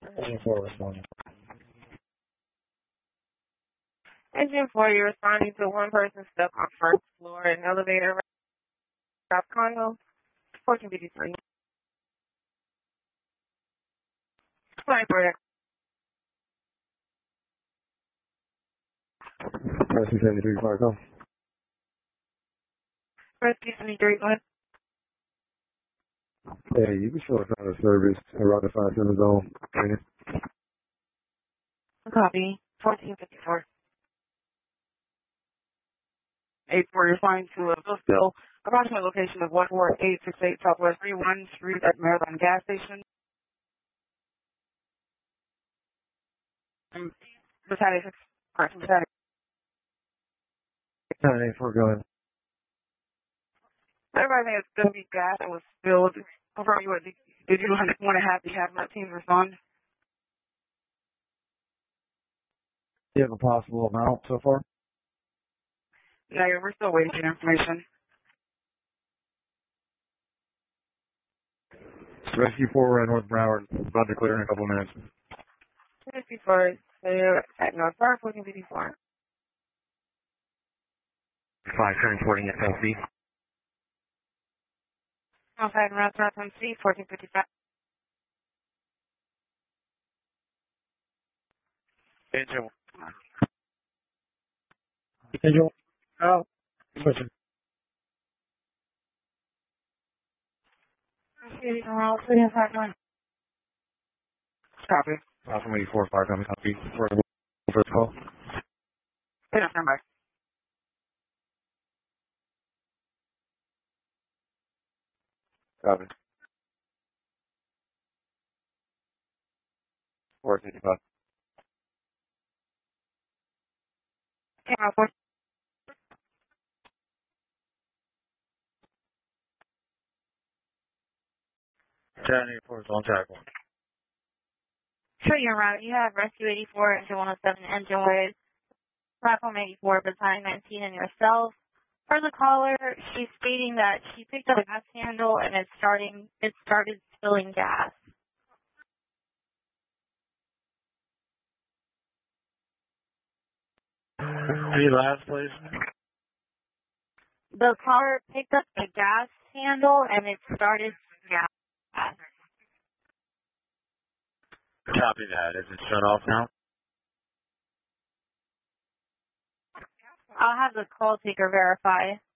Engine 4 responding. Engine 4, you're responding to one person stuck on first floor in elevator, South Condo, 1453. Sorry for that. Rescue 73, fire call. Rescue 73, go ahead. Hey, you can show us on the service around the 5-7 zone. Copy, 1454. 84, you're flying to a Billsville, approximate location of 14868 Southwest 31 Street at Maryland Gas Station. Battalion 6, correct, Battalion. 984, go ahead. Everybody thinks it's going to be gas that was spilled. Confirm you, did you want to have the hazmat team respond? Do you have a possible amount so far? No, we're still waiting for information. Rescue 4, North Broward. About to clear in a couple of minutes. 54, at North Park, 1454. 5740 FLC. Outside Restaurant MC, 1455. Angel. Angel. Oh. Switching. Copy. Awesome 84, fire coming. Copy. For the first call. Yeah, stand by. Copy. 455. Camera 4. 1084 is on tackle. Sure, you're right. You have Rescue 84, Engine 107, Engine with Platform 84, Battalion 19, and yourself. For the caller, she's stating that she picked up a gas handle and it started spilling gas. Any last place? The caller picked up a gas handle and it started gas. Copy that. Is it shut off now? I'll have the call taker verify.